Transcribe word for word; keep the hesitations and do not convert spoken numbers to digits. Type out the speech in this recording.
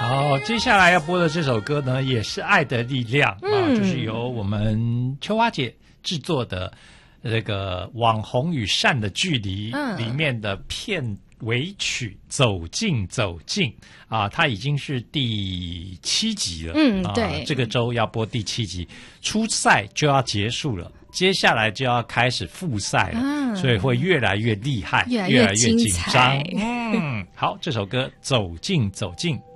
好，接下来要播的这首歌呢，也是《爱的力量》嗯、啊，就是由我们秋花姐制作的这个《网红与善的距离》里面的片尾曲《走近走近》啊，它已经是第七集了。嗯，对、啊，这个周要播第七集，初赛就要结束了。接下来就要开始复赛了、啊，所以会越来越厉害， 越来越来越紧张。嗯，好，这首歌《走近走近》。